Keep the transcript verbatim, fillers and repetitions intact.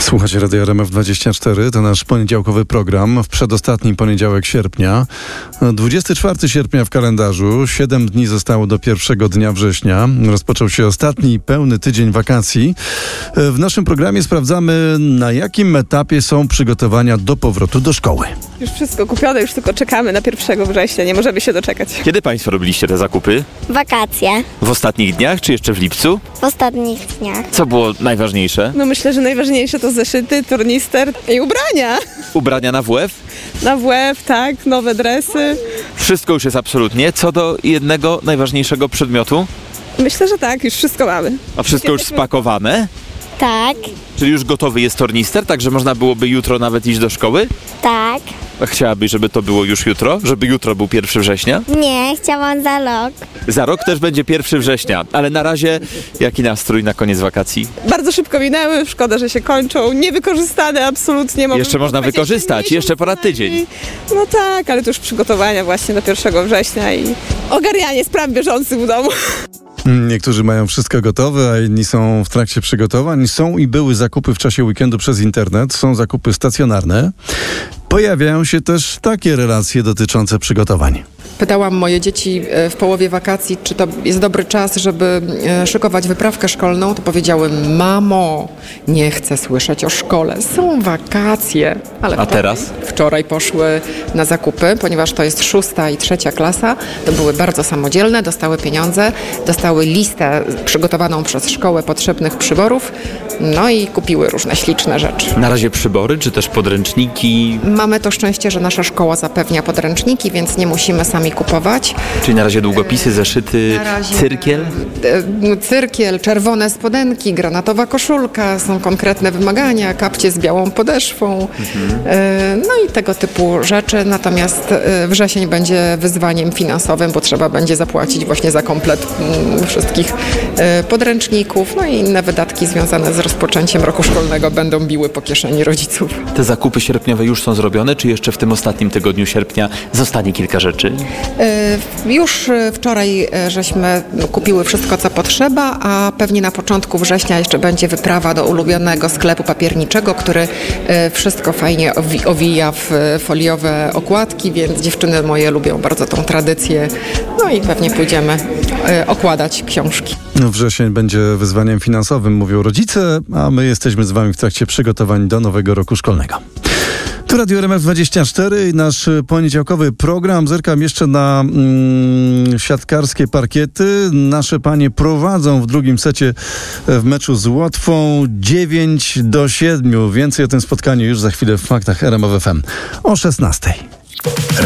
Słuchajcie Radio R M F dwadzieścia cztery, to nasz poniedziałkowy program w przedostatni poniedziałek sierpnia. dwudziestego czwartego sierpnia w kalendarzu, siedem dni zostało do pierwszego dnia września. Rozpoczął się ostatni pełny tydzień wakacji. W naszym programie sprawdzamy, na jakim etapie są przygotowania do powrotu do szkoły. Już wszystko kupione, już tylko czekamy na pierwszego września, nie możemy się doczekać. Kiedy Państwo robiliście te zakupy? Wakacje. W ostatnich dniach, czy jeszcze w lipcu? W ostatnich dniach. Co było najważniejsze? No myślę, że najważniejsze to zeszyty, turnister i ubrania. Ubrania na W F? Na W F, tak, nowe dresy. Wszystko już jest absolutnie. Co do jednego najważniejszego przedmiotu? Myślę, że tak, już wszystko mamy. A wszystko już spakowane? Tak, Czyli już gotowy jest tornister, tak że można byłoby jutro nawet iść do szkoły? tak. A chciałabyś, żeby to było już jutro? Żeby jutro był pierwszego września? Nie, chciałam za rok. Za rok też będzie pierwszego września, ale na razie jaki nastrój na koniec wakacji? Bardzo szybko minęły, szkoda, że się kończą. Niewykorzystane absolutnie. Mamy Jeszcze można dwadzieścia wykorzystać, miesiąc jeszcze ponad przynajmniej. tydzień. No tak, ale to już przygotowania właśnie do pierwszego września i ogarnianie spraw bieżących w domu. Niektórzy mają wszystko gotowe, a inni są w trakcie przygotowań. Są i były zakupy w czasie weekendu przez internet, są zakupy stacjonarne. Pojawiają się też takie relacje dotyczące przygotowań. Pytałam moje dzieci w połowie wakacji, czy to jest dobry czas, żeby szykować wyprawkę szkolną, to powiedziały: mamo, nie chcę słyszeć o szkole, są wakacje. Ale A wczoraj, teraz? Wczoraj poszły na zakupy, ponieważ to jest szósta i trzecia klasa, to były bardzo samodzielne, dostały pieniądze, dostały listę przygotowaną przez szkołę potrzebnych przyborów, no i kupiły różne śliczne rzeczy. Na razie przybory, czy też podręczniki? Mamy to szczęście, że nasza szkoła zapewnia podręczniki, więc nie musimy sami kupować. Czyli na razie długopisy, zeszyty, Na razie- cyrkiel? E, Cyrkiel, czerwone spodenki, granatowa koszulka, są konkretne wymagania, kapcie z białą podeszwą, e, no i tego typu rzeczy. Natomiast e, wrzesień będzie wyzwaniem finansowym, bo trzeba będzie zapłacić właśnie za komplet mm, wszystkich e, podręczników, no i inne wydatki związane z rozpoczęciem roku szkolnego będą biły po kieszeni rodziców. Te zakupy sierpniowe już są zrobione, czy jeszcze w tym ostatnim tygodniu sierpnia zostanie kilka rzeczy? E, Już e, wczoraj e, żeśmy kupiły wszystko, co potrzeba, a pewnie na początku września jeszcze będzie wyprawa do ulubionego sklepu papierniczego, który e, wszystko fajnie owi- owija w e, foliowe okładki, więc dziewczyny moje lubią bardzo tą tradycję. No i pewnie pójdziemy e, okładać książki. Wrzesień będzie wyzwaniem finansowym, mówią rodzice, a my jesteśmy z wami w trakcie przygotowań do nowego roku szkolnego. Tu Radio R M F dwadzieścia cztery i nasz poniedziałkowy program. Zerkam jeszcze na mm, siatkarskie parkiety. Nasze panie prowadzą w drugim secie w meczu z Łotwą dziewięć do siedmiu. Więcej o tym spotkaniu już za chwilę w Faktach R M F F M o szesnastej.